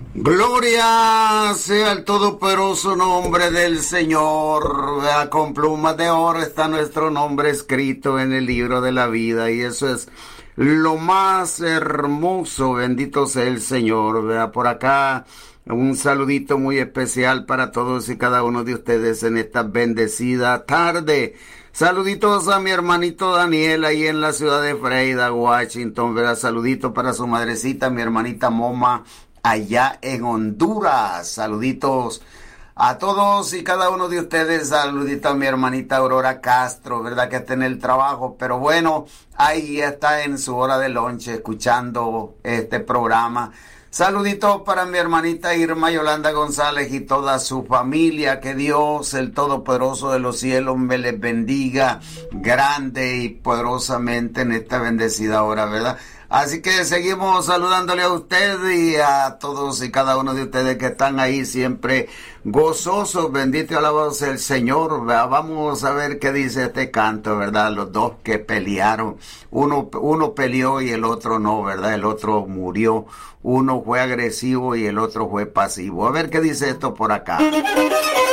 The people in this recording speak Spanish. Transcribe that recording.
Gloria sea el todopoderoso nombre del Señor. Vea, con plumas de oro está nuestro nombre escrito en el libro de la vida, y eso es lo más hermoso. Bendito sea el Señor. Vea, por acá un saludito muy especial para todos y cada uno de ustedes en esta bendecida tarde. Saluditos a mi hermanito Daniel ahí en la ciudad de Freida, Washington. Vea, saludito para su madrecita, mi hermanita Moma, allá en Honduras. Saluditos a todos y cada uno de ustedes. Saludito a mi hermanita Aurora Castro, verdad que está en el trabajo, pero bueno, ahí está en su hora de lonche escuchando este programa. Saluditos para mi hermanita Irma Yolanda González y toda su familia. Que Dios, el Todopoderoso de los cielos, me les bendiga grande y poderosamente en esta bendecida hora, ¿verdad? Así que seguimos saludándole a usted y a todos y cada uno de ustedes que están ahí siempre gozosos. Bendito y alabado sea el Señor. Vamos a ver qué dice este canto, ¿verdad? Los dos que pelearon. Uno peleó y el otro no, ¿verdad? El otro murió. Uno fue agresivo y el otro fue pasivo. A ver qué dice esto por acá.